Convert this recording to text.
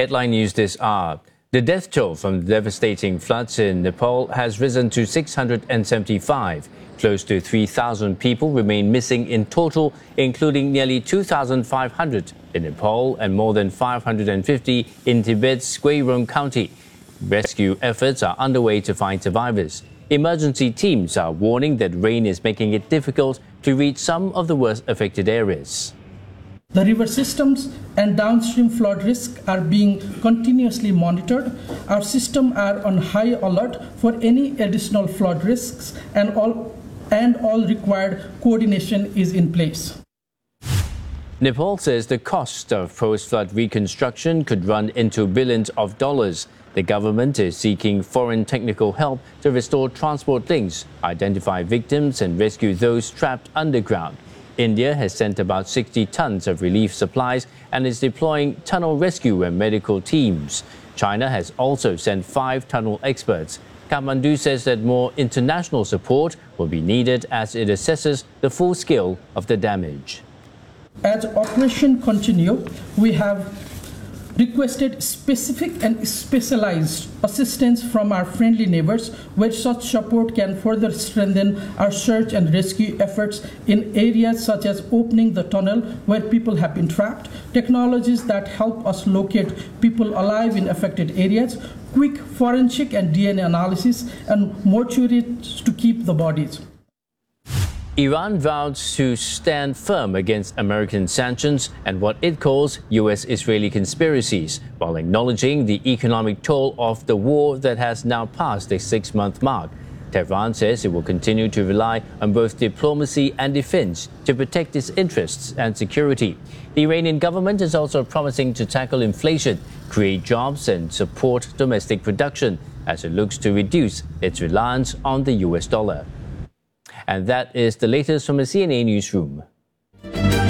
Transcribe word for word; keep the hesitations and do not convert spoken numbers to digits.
Headline news this hour. The death toll from devastating floods in Nepal has risen to six hundred seventy-five. Close to three thousand people remain missing in total, including nearly two thousand five hundred in Nepal and more than five hundred fifty in Tibet's Gwireung County. Rescue efforts are underway to find survivors. Emergency teams are warning that rain is making it difficult to reach some of the worst affected areas. The river systems and downstream flood risk are being continuously monitored. Our systems are on high alert for any additional flood risks, and all, and all required coordination is in place. Nepal says the cost of post-flood reconstruction could run into billions of dollars. The government is seeking foreign technical help to restore transport links, identify victims, and rescue those trapped underground. India has sent about sixty tons of relief supplies and is deploying tunnel rescue and medical teams. China has also sent five tunnel experts. Kathmandu says that more international support will be needed as it assesses the full scale of the damage. As operations continue, we have requested specific and specialized assistance from our friendly neighbors, where such support can further strengthen our search and rescue efforts in areas such as opening the tunnel where people have been trapped, technologies that help us locate people alive in affected areas, quick forensic and D N A analysis, and mortuaries to keep the bodies. Iran vowed to stand firm against American sanctions and what it calls U S-Israeli conspiracies, while acknowledging the economic toll of the war that has now passed the six-month mark. Tehran says it will continue to rely on both diplomacy and defense to protect its interests and security. The Iranian government is also promising to tackle inflation, create jobs, and support domestic production as it looks to reduce its reliance on the U S dollar. And that is the latest from the C N A Newsroom.